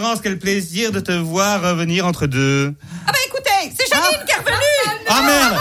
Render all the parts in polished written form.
Laurence, quel plaisir de te voir revenir entre deux. Ah bah écoutez, c'est Janine qui est revenue. Ah merde.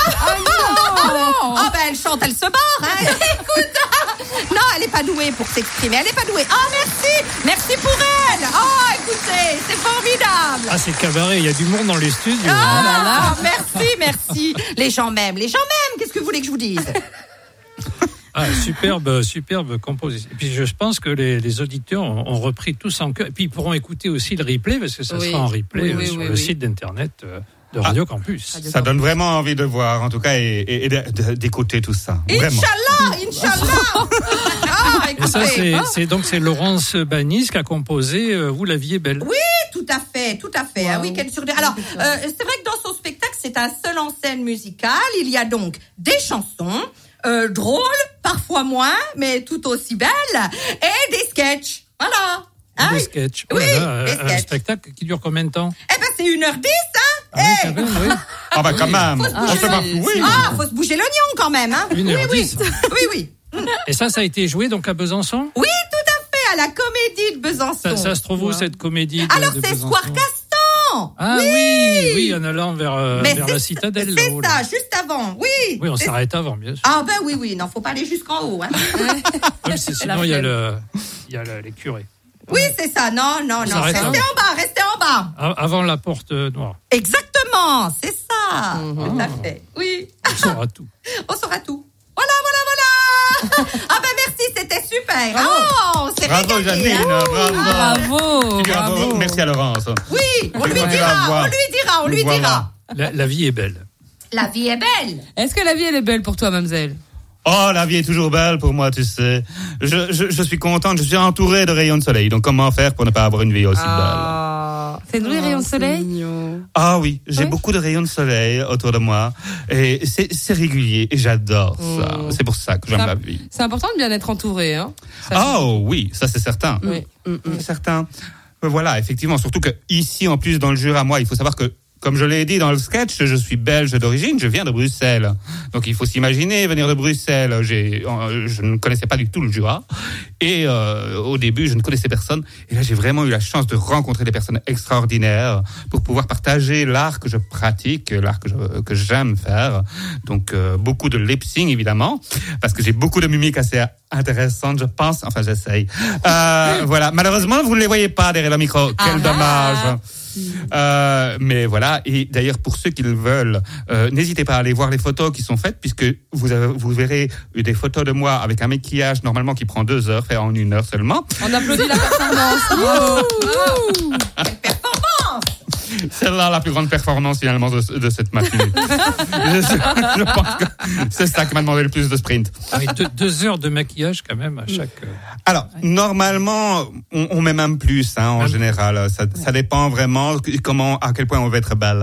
Ah bah elle chante, elle se barre, hein. Écoute, non, elle est pas douée pour s'exprimer, elle est pas douée. Ah merci pour elle. Ah écoutez, c'est formidable. Ah, c'est cabaret, il y a du monde dans les studios. Ah merci. Les gens m'aiment. Qu'est-ce que vous voulez que je vous dise? Ah, superbe composition. Et puis je pense que les auditeurs ont repris tous en chœur. Et puis ils pourront écouter aussi le replay, parce que ça sera en replay sur le site d'internet de Radio Campus. Ça donne vraiment envie de voir, en tout cas, et d'écouter tout ça. Vraiment. Inch'Allah. Ah, écoutez. Et ça, c'est Laurence Banis qui a composé Vous la vie est belle. Oui, tout à fait. Wow. Un week-end sur deux. Alors, c'est vrai que dans son spectacle, c'est un seul en scène musical. Il y a donc des chansons drôles, parfois moins, mais tout aussi belles, et des sketchs. Voilà. Des sketchs. Oui, Voilà, des un sketchs. spectacle qui dure combien de temps? Eh ben, c'est 1h10, hein. Ah oui, quand même, oui. Ah bah quand même. Faut se bouger l'oignon quand même, hein. 1h10. Oui. Et ça a été joué donc à Besançon? Oui, tout à fait, à la Comédie de Besançon. Ça se trouve où, cette comédie Alors, de c'est Besançon? Square Castan. Ah oui, en allant vers la citadelle. C'est là-haut, ça, là. juste avant, oui. Oui, on s'arrête avant, bien sûr. Ah ben oui, non, faut pas aller jusqu'en haut, hein. Même si sinon, il y a les curés. Oui, c'est ça, non, s'arrête restez en bas. Avant la porte noire. Exactement, c'est ça, tout à fait, oui. On saura tout. On saura tout. Voilà. Ah ben merci, c'était super. Oh, c'est Bravo régalé, Janine, hein. Bravo. Merci à Laurence. Oui, on lui dira. La vie est belle. La vie est belle. Est-ce que la vie, elle est belle pour toi, mademoiselle? Oh, la vie est toujours belle pour moi, tu sais. Je suis contente, je suis entouré de rayons de soleil. Donc comment faire pour ne pas avoir une vie aussi belle? C'est nous les rayons de soleil? Ah oui, j'ai beaucoup de rayons de soleil autour de moi. Et c'est régulier et j'adore ça. C'est pour ça que j'aime la vie. C'est important de bien être entouré, hein. Oh oui, ça c'est certain. Oui. Certain. Voilà, effectivement, surtout que ici, en plus, dans le Jura, moi, il faut savoir que, comme je l'ai dit dans le sketch, je suis belge d'origine, je viens de Bruxelles. Donc il faut s'imaginer venir de Bruxelles. Je ne connaissais pas du tout le Jura. Et au début, je ne connaissais personne. Et là, j'ai vraiment eu la chance de rencontrer des personnes extraordinaires pour pouvoir partager l'art que je pratique, l'art que j'aime faire. Donc beaucoup de lip-sync, évidemment, parce que j'ai beaucoup de mimiques assez intéressantes, je pense. Enfin, j'essaye. Voilà. Malheureusement, vous ne les voyez pas derrière le micro. Quel dommage. Mais voilà, et d'ailleurs pour ceux qui le veulent, n'hésitez pas à aller voir les photos qui sont faites, puisque vous verrez des photos de moi avec un maquillage normalement qui prend 2 heures, fait en 1 heure seulement. On applaudit la performance. Quelle performance. C'est là la plus grande performance finalement de cette matinée. je pense que c'est ça qui m'a demandé le plus de sprint. Ah oui, 2 heures de maquillage quand même à chaque... Alors, normalement, on met même plus, hein, en général. Ça dépend vraiment à quel point on veut être belle.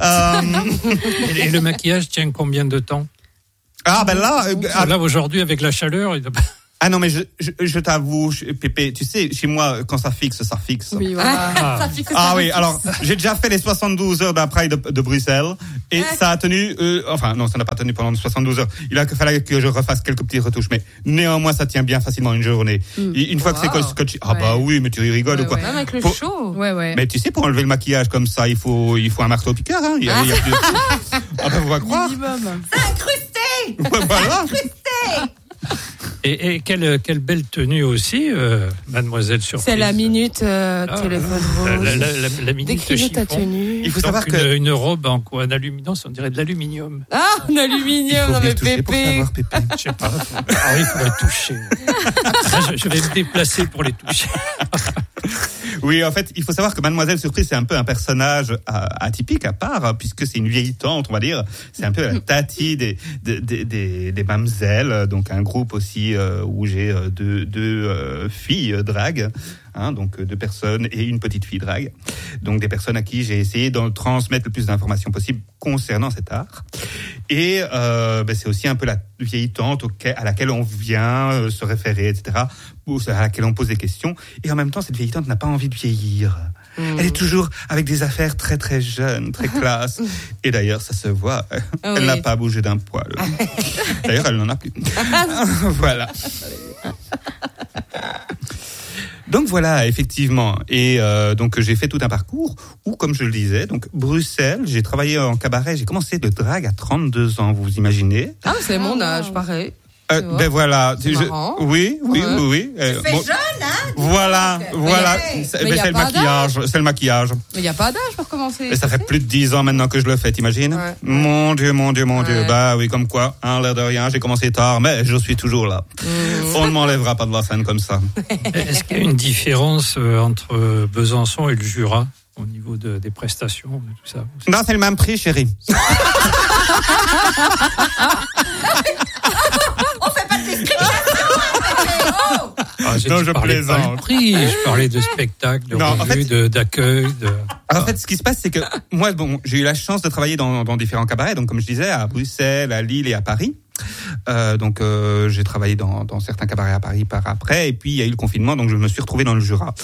Et le maquillage tient combien de temps? Ah ben là... Là, aujourd'hui, avec la chaleur... Ah non, mais je t'avoue, Pépé, tu sais, chez moi, quand ça fixe. Oui, voilà. Ça fixe, Ah oui, alors, j'ai déjà fait les 72 heures d'un Pride de Bruxelles, et ça a tenu, enfin, non, ça n'a pas tenu pendant 72 heures. Il a fallu que je refasse quelques petites retouches, mais néanmoins, ça tient bien facilement une journée. Une fois que c'est scotché, bah oui, mais tu rigoles ou quoi. Même avec le chaud. Ouais. Mais tu sais, pour enlever le maquillage comme ça, il faut un marteau-piqueur, hein. Il y a plus... Ah ben, on va croire. C'est incrusté. Voilà. Incrusté. Et quelle belle tenue aussi, mademoiselle Surprise. C'est la minute téléphone rose. La minute Décrivez ta chiffon. tenue. Il faut savoir une robe en quoi? En aluminium, on dirait de l'aluminium. Ah, en aluminium, non mais Pépé. Je sais pas. Ah oui, il faudrait toucher. Je vais me déplacer pour les toucher. Oui, en fait, il faut savoir que Mademoiselle Surprise, c'est un peu un personnage atypique à part, puisque c'est une vieille tante, on va dire. C'est un peu la tati des mamzelles, donc un groupe aussi où j'ai deux filles drag. Hein, donc 2 personnes et une petite fille drague. Donc des personnes à qui j'ai essayé de transmettre le plus d'informations possible concernant cet art. Et c'est aussi un peu la vieille tante à laquelle on vient se référer, etc., à laquelle on pose des questions. Et en même temps, cette vieille tante n'a pas envie de vieillir. Elle est toujours avec des affaires très très jeunes, très classe. Et d'ailleurs, ça se voit. Elle n'a pas bougé d'un poil. D'ailleurs, elle n'en a plus. Voilà. Donc voilà, effectivement. Et donc j'ai fait tout un parcours où, comme je le disais, donc Bruxelles, j'ai travaillé en cabaret, j'ai commencé le drag à 32 ans, vous vous imaginez? Ah, c'est mon âge, pareil. Ben voilà, oui. Tu fais jeune, hein? Voilà. C'est le maquillage, c'est le maquillage. Mais il n'y a pas d'âge pour commencer. Et ça fait plus de 10 ans maintenant que je le fais, t'imagines? Ouais. Mon Dieu. Bah oui, comme quoi, l'air de rien, j'ai commencé tard, mais je suis toujours là. On ne m'enlèvera pas de la scène comme ça. Est-ce qu'il y a une différence entre Besançon et le Jura au niveau des prestations, de tout ça? Non, c'est le même prix, chérie. On fait pas de discrimination. Je plaisante. Je parlais de spectacle, de revue, d'accueil. Alors, en fait, ce qui se passe, c'est que moi, j'ai eu la chance de travailler dans différents cabarets, donc comme je disais, à Bruxelles, à Lille et à Paris. Donc j'ai travaillé dans certains cabarets à Paris par après, et puis il y a eu le confinement, donc je me suis retrouvé dans le Jura.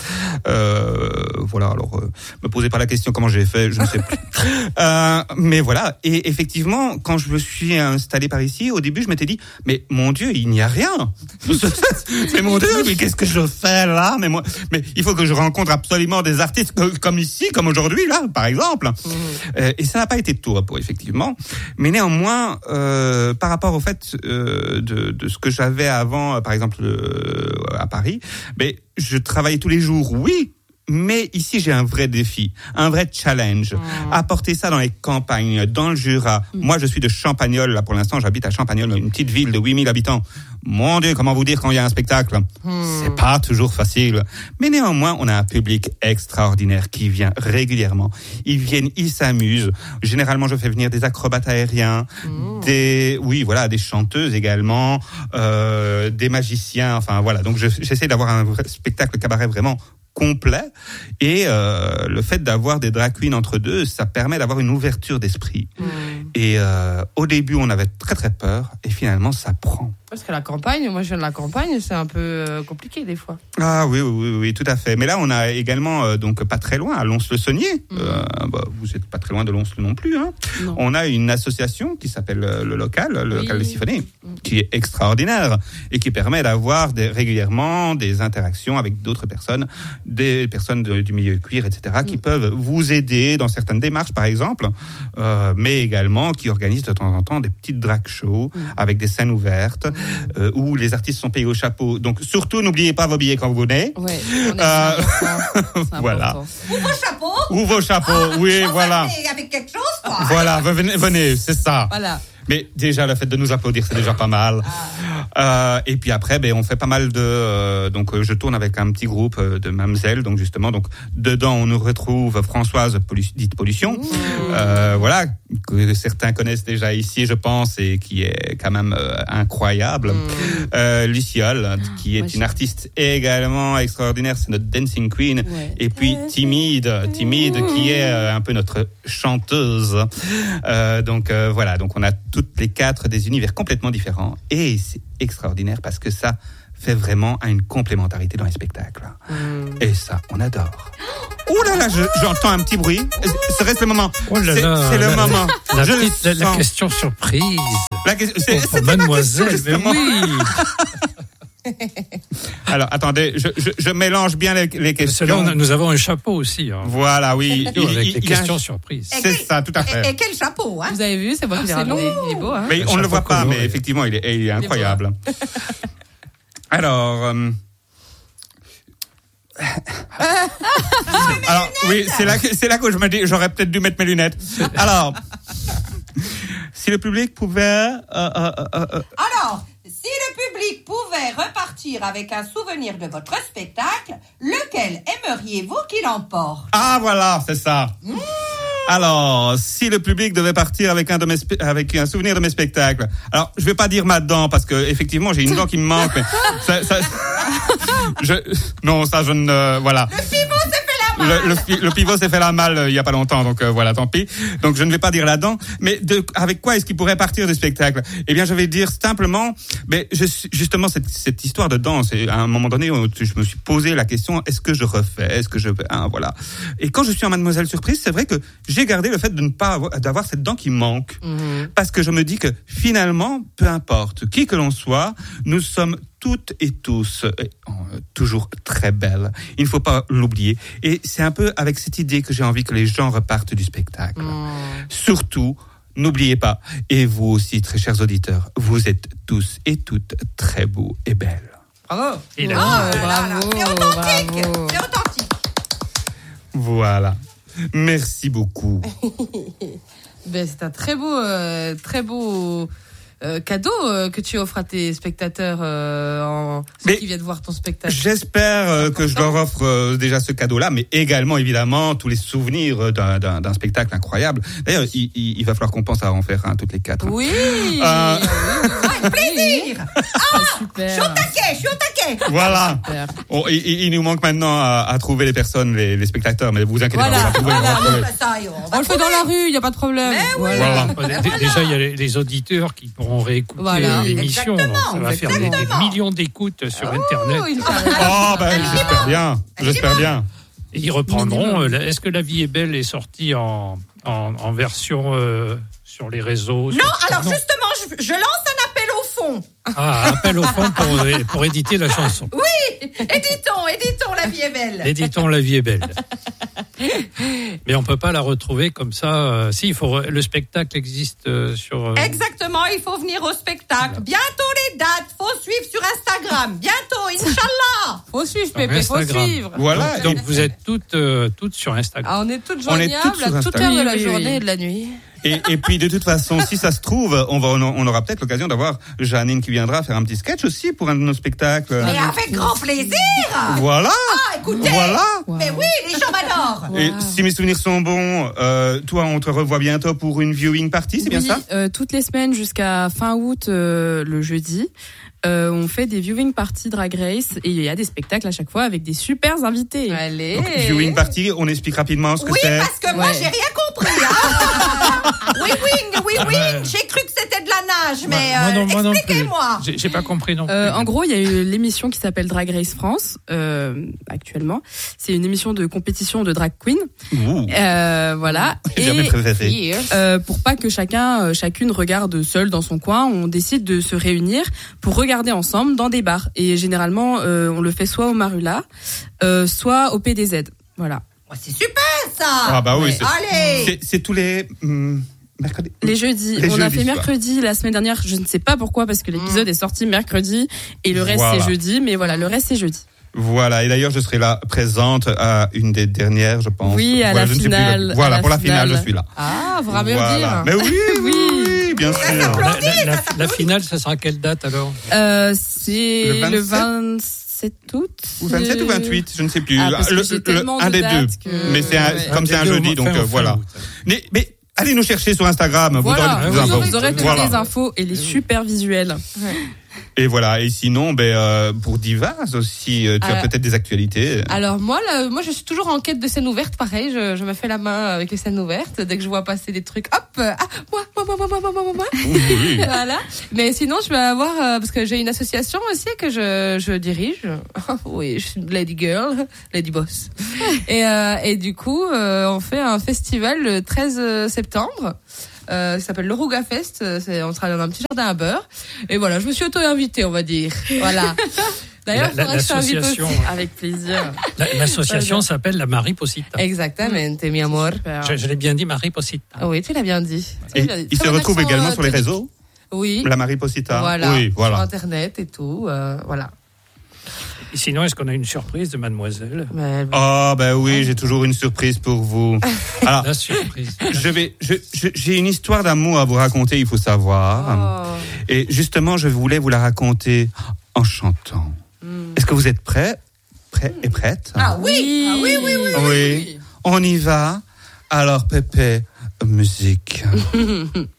Voilà, alors me posez pas la question comment j'ai fait, je ne sais plus. Mais voilà, et effectivement, quand je me suis installé par ici, au début je m'étais dit, mais mon Dieu, il n'y a rien. Mais mon Dieu, mais qu'est-ce que je fais là? Mais il faut que je rencontre absolument des artistes comme ici, comme aujourd'hui là, par exemple. Et ça n'a pas été de tout repos, effectivement. Mais néanmoins, par rapport au fait de ce que j'avais avant, par exemple à Paris, mais je travaillais tous les jours, oui, mais ici j'ai un vrai défi, un vrai challenge. Apporter ça dans les campagnes, dans le Jura. Moi je suis de Champagnole, là pour l'instant j'habite à Champagnole, une petite ville de 8000 habitants. Mon Dieu, comment vous dire quand il y a un spectacle? C'est pas toujours facile. Mais néanmoins, on a un public extraordinaire qui vient régulièrement. Ils viennent, ils s'amusent. Généralement, je fais venir des acrobates aériens, des chanteuses également, des magiciens, enfin voilà. Donc j'essaie d'avoir un vrai spectacle cabaret vraiment complet, et le fait d'avoir des drag queens entre deux, ça permet d'avoir une ouverture d'esprit. Et au début, on avait très très peur, et finalement, ça prend. Parce que la campagne, moi je viens de la campagne, c'est un peu compliqué des fois. Ah oui, tout à fait. Mais là, on a également, donc pas très loin, à Lons-le-Saunier. Vous n'êtes pas très loin de Lons non plus. Hein. Non. On a une association qui s'appelle le local de Siphonnet, qui est extraordinaire et qui permet d'avoir régulièrement des interactions avec d'autres personnes, des personnes du milieu cuir, etc., qui peuvent vous aider dans certaines démarches, par exemple, mais également qui organisent de temps en temps des petites drag shows avec des scènes ouvertes. Où les artistes sont payés au chapeau. Donc surtout, n'oubliez pas vos billets quand vous venez. Ouais, voilà. Ou vos chapeaux. Oui, voilà. Avec quelque chose, quoi. Voilà, venez, c'est ça. Voilà. Mais déjà, le fait de nous applaudir, c'est déjà pas mal. Et puis après, on fait pas mal de... donc, je tourne avec un petit groupe de Mamzelle. Donc, justement, dedans, on nous retrouve Françoise, dite Pollution. Voilà, que certains connaissent déjà ici, je pense, et qui est quand même incroyable. Luciole, qui est une artiste également extraordinaire. C'est notre dancing queen. Ouais. Et puis, Timide, qui est un peu notre chanteuse. Donc, voilà. Donc, on a toutes les quatre des univers complètement différents, et c'est extraordinaire parce que ça fait vraiment une complémentarité dans les spectacles. Et ça, on adore. Oh là là, j'entends un petit bruit. Serait-ce le moment? Oh là là, c'est le moment. La question surprise. C'est mademoiselle, mais oui. Alors, attendez, je mélange bien les questions. Là, nous avons un chapeau aussi. Hein. Voilà, oui. Avec les questions surprises. C'est ça, tout à fait. Et quel chapeau, hein? Vous avez vu, c'est moi qui l'ai ramené. Il est beau, hein? Mais on ne le voit pas, mais effectivement, il est incroyable. Alors... Alors, oui, c'est là que je me dis, j'aurais peut-être dû mettre mes lunettes. Alors, si le public pouvait... Alors, si le public pouvait repartir avec un souvenir de votre spectacle, lequel aimeriez-vous qu'il emporte? Ah, voilà, c'est ça. Alors, si le public devait partir avec un souvenir de mes spectacles, alors je vais pas dire ma dent parce que effectivement j'ai une dent qui me manque. Mais je ne voilà. Le pivot s'est fait la malle il y a pas longtemps, donc voilà, tant pis. Donc je ne vais pas dire la dent, mais avec quoi est-ce qu'il pourrait partir du spectacle? Eh bien, je vais dire simplement, justement cette histoire de danse. Et à un moment donné, je me suis posé la question: est-ce que je refais? Est-ce que je vais voilà. Et quand je suis en Mademoiselle Surprise, c'est vrai que j'ai gardé le fait de ne pas d'avoir cette dent qui manque, parce que je me dis que finalement, peu importe qui que l'on soit, nous sommes toutes et tous, toujours très belle. Il ne faut pas l'oublier. Et c'est un peu avec cette idée que j'ai envie que les gens repartent du spectacle. Surtout, n'oubliez pas, et vous aussi, très chers auditeurs, vous êtes tous et toutes très beaux et belles. Bravo. Bravo. C'est authentique. Bravo. C'est authentique. Voilà. Merci beaucoup. Ben, c'est un très beau cadeau que tu offres à tes spectateurs ceux qui viennent voir ton spectacle. J'espère que je leur offre déjà ce cadeau-là, mais également, évidemment, tous les souvenirs d'un spectacle incroyable. D'ailleurs, il va falloir qu'on pense à en faire un toutes les 4. Oui. Avec plaisir. Super. Je suis au taquet. Voilà. Super. Oh, il nous manque maintenant à trouver les personnes, les spectateurs, mais vous inquiétez pas, on va trouver. On On le fait dans la rue, il n'y a pas de problème. Voilà. Déjà, il y a les auditeurs qui pourront réécouter l'émission. Donc ça va faire des millions d'écoutes sur Internet. J'espère bien. Et ils reprendront. Est-ce que La vie est belle est sortie en version sur les réseaux? Non, alors justement, je lance un appel au fond. Appel au fond pour éditer la chanson. Oui, éditons La vie est belle. Éditons La vie est belle. Mais on peut pas la retrouver comme ça. Si, le spectacle existe sur. Exactement, il faut venir au spectacle. Bientôt les dates, faut suivre sur Instagram. Bientôt, Inch'Allah. Faut suivre, Pépé, faut suivre. Voilà. Donc vous êtes toutes sur Instagram. On est toutes joignables à toute heure de la journée et de la nuit. Et puis de toute façon, si ça se trouve, on aura peut-être l'occasion d'avoir Janine qui viendra faire un petit sketch aussi pour un de nos spectacles. Mais avec grand plaisir. Voilà. Écoutez. Voilà. Mais oui, les gens m'adorent. Et si mes souvenirs sont bons, toi, on te revoit bientôt pour une viewing party, c'est bien ça? Toutes les semaines jusqu'à fin août, le jeudi. On fait des viewing parties Drag Race et il y a des spectacles à chaque fois avec des super invités. Allez. Donc, viewing party, on explique rapidement ce que c'est. Oui, parce que moi, j'ai rien compris. Oui, j'ai cru que c'était de la nage, mais expliquez-moi. J'ai pas compris non plus. En gros, il y a eu l'émission qui s'appelle Drag Race France actuellement. C'est une émission de compétition de drag queen. Voilà. J'ai jamais préféré. Pour pas que chacune regarde seule dans son coin, on décide de se réunir pour regarder ensemble dans des bars. Et généralement, on le fait soit au Marula, soit au PDZ. Voilà. C'est super ça. Ah bah oui. Allez. C'est tous les mercredis. Les jeudis. On a fait mercredi la semaine dernière. Je ne sais pas pourquoi parce que l'épisode est sorti mercredi et le reste c'est jeudi. Mais voilà, le reste c'est jeudi. Voilà, et d'ailleurs je serai là présente à une des dernières, je pense. Oui, à la finale. Voilà, pour la finale, je suis là. Ah, vous me le dire. Mais oui, bien sûr. La finale, ça sera quelle date alors? C'est le 27 août. Ou 27 ou 28, je ne sais plus. Un des deux. Mais comme c'est un jeudi, donc voilà. Mais allez nous chercher sur Instagram. Voilà, vous aurez toutes les infos et les super visuels. Ouais. Et voilà. Et sinon, pour Divas aussi, tu as peut-être des actualités. Alors moi, je suis toujours en quête de scènes ouvertes. Pareil, je me fais la main avec les scènes ouvertes. Dès que je vois passer des trucs, hop, moi. Oui. Voilà. Mais sinon, je vais avoir parce que j'ai une association aussi que je dirige. Oui, je suis Lady Girl, Lady Boss. Et du coup, on fait un festival le 13 septembre. Ça s'appelle le Rouga Fest. On sera dans un petit jardin à beurre. Et voilà, je me suis auto-invitée, on va dire. Voilà. D'ailleurs, il faudrait que je t'invite aussi. Avec plaisir. L'association s'appelle la Mariposita. Exactement, mi amor. Je l'ai bien dit, Mariposita. Oui, tu l'as bien dit. Et il se retrouve également sur les réseaux. Oui. La Mariposita. Voilà. Oui, voilà. Sur Internet et tout. Voilà. Et sinon, est-ce qu'on a une surprise de mademoiselle? Oui, j'ai toujours une surprise pour vous. Alors, la surprise. J'ai une histoire d'amour à vous raconter, il faut savoir. Oh. Et justement, je voulais vous la raconter en chantant. Est-ce que vous êtes prêts et prêtes? Oui. On y va. Alors, Pépé, musique.